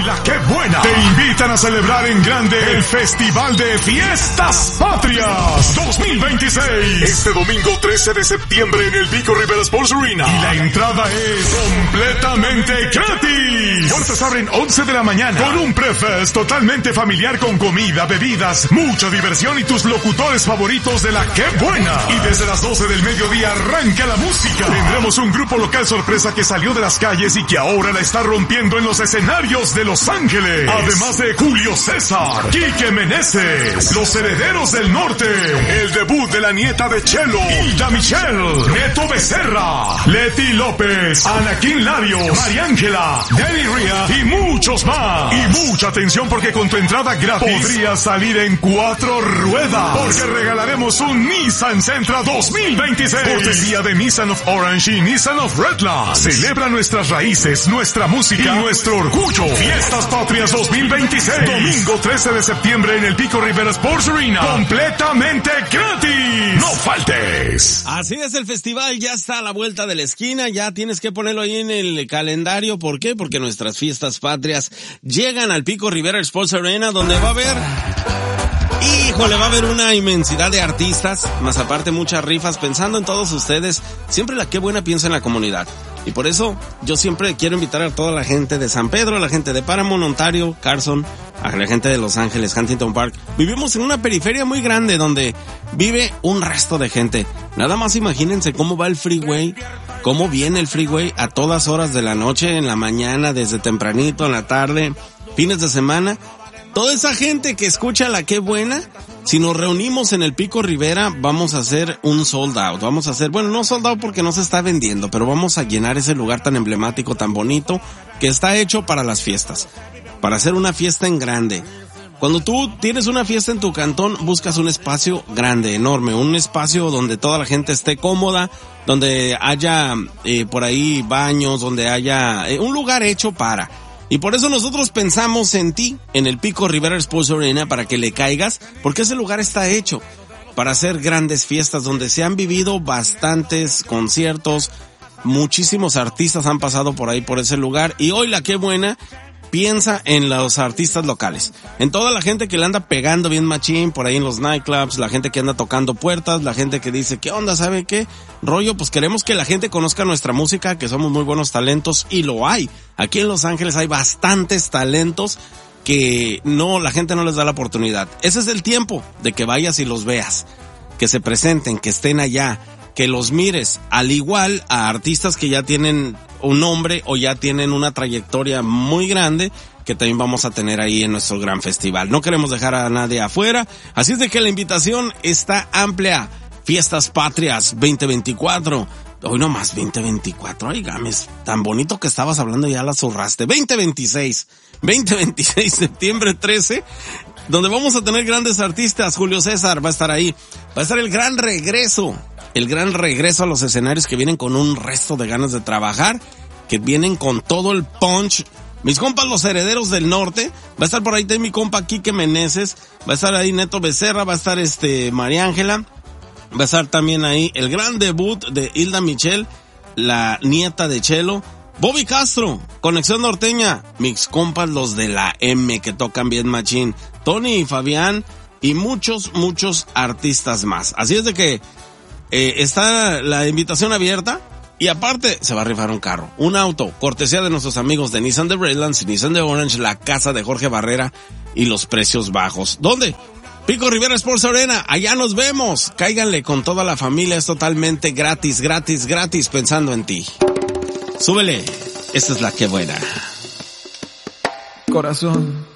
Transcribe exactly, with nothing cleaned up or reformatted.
y La Qué Buena te invitan a celebrar en grande el Festival de Fiestas Patrias dos mil veintiséis. Este domingo trece de septiembre en el Pico Rivera Sports Arena. Y la entrada es completamente gratis. Puertas abren once de la mañana con un prefest totalmente familiar con comida, bebidas, mucha diversión y tus locutores favoritos de La Qué Buena. Y desde las doce del mediodía arranca la música. Tendremos un grupo local sorpresa que salió de las calles y que ahora la está rompiendo en los escenarios de Los Ángeles. Además de Julio César, Quique Meneses, Los Herederos del Norte, el debut de la nieta de Chelo, Hilda Michelle, Neto Becerra, Leti López, Anaquín Larios, María Ángela, Danny Ria y muchos más. Y mucha atención porque con tu entrada gratis podrías salir en cuatro ruedas. Porque regalaremos un Nissan Sentra dos mil veintiséis. Cortesía de Nissan of Orange y Nissan of Redlands. Celebra nuestras raíces, nuestra música y nuestro orgullo. Fiestas Patrias dos mil veintiséis. Domingo trece de septiembre en el Pico Rivera Sports Arena. Completamente gratis. No faltes. Así es, el festival ya está a la vuelta de la esquina. Ya tienes que ponerlo ahí en el calendario. ¿Por qué? Porque nuestras fiestas patrias llegan al Pico Rivera Sports Arena, donde va a haber... Híjole, va a haber una inmensidad de artistas, más aparte muchas rifas, pensando en todos ustedes. Siempre La Qué Buena piensa en la comunidad. Y por eso yo siempre quiero invitar a toda la gente de San Pedro, a la gente de Paramount, Ontario, Carson, a la gente de Los Ángeles, Huntington Park. Vivimos en una periferia muy grande donde vive un resto de gente. Nada más imagínense cómo va el freeway, cómo viene el freeway a todas horas de la noche, en la mañana, desde tempranito, en la tarde, fines de semana. Toda esa gente que escucha La Qué Buena, si nos reunimos en el Pico Rivera, vamos a hacer un sold out. Vamos a hacer, bueno, no sold out porque no se está vendiendo, pero vamos a llenar ese lugar tan emblemático, tan bonito, que está hecho para las fiestas. Para hacer una fiesta en grande. Cuando tú tienes una fiesta en tu cantón, buscas un espacio grande, enorme, un espacio donde toda la gente esté cómoda, donde haya eh, por ahí baños, donde haya eh, un lugar hecho para... Y por eso nosotros pensamos en ti, en el Pico Rivera Sports Arena, para que le caigas, porque ese lugar está hecho para hacer grandes fiestas donde se han vivido bastantes conciertos, muchísimos artistas han pasado por ahí, por ese lugar, y hoy La Qué Buena piensa en los artistas locales, en toda la gente que le anda pegando bien machín por ahí en los nightclubs, la gente que anda tocando puertas, la gente que dice, ¿qué onda? ¿Sabe qué rollo? Pues queremos que la gente conozca nuestra música, que somos muy buenos talentos, y lo hay. Aquí en Los Ángeles hay bastantes talentos que no, la gente no les da la oportunidad. Ese es el tiempo de que vayas y los veas, que se presenten, que estén allá, que los mires, al igual a artistas que ya tienen un nombre o ya tienen una trayectoria muy grande, que también vamos a tener ahí en nuestro gran festival. No queremos dejar a nadie afuera, así es de que la invitación está amplia. Fiestas Patrias veinte veinticuatro. Hoy no más veinte veinticuatro. Ay, Games, tan bonito que estabas hablando, ya la zurraste. veinte veintiséis. veinte veintiséis, septiembre trece, donde vamos a tener grandes artistas. Julio César va a estar ahí. Va a estar el gran regreso. El gran regreso a los escenarios, que vienen con un resto de ganas de trabajar, que vienen con todo el punch. Mis compas Los Herederos del Norte, va a estar por ahí también mi compa Quique Meneses, va a estar ahí Neto Becerra, va a estar este María Ángela, va a estar también ahí el gran debut de Hilda Michelle, la nieta de Chelo, Bobby Castro, Conexión Norteña, mis compas los de la M que tocan bien machín, Tony y Fabián y muchos, muchos artistas más. Así es de que Eh, está la invitación abierta y aparte se va a rifar un carro, un auto, cortesía de nuestros amigos de Nissan de Redlands y Nissan de Orange, la casa de Jorge Barrera y los precios bajos. ¿Dónde? Pico Rivera Sports Arena, allá nos vemos. Cáiganle con toda la familia, es totalmente gratis, gratis, gratis, pensando en ti. Súbele, esta es La Qué Buena. Corazón,